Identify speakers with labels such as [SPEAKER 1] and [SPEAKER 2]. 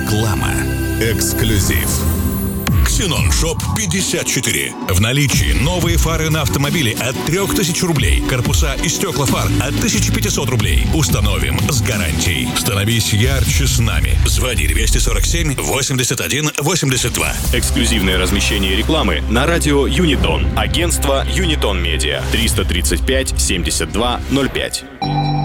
[SPEAKER 1] Реклама. Эксклюзив. Ксенон Шоп 54. В наличии новые фары на автомобиле от 3000 рублей. Корпуса и стекла фар от 1500 рублей. Установим с гарантией. Становись ярче с нами. Звони 247 81 82.
[SPEAKER 2] Эксклюзивное размещение рекламы на радио Юнитон. Агентство Юнитон Медиа. 335 72 05.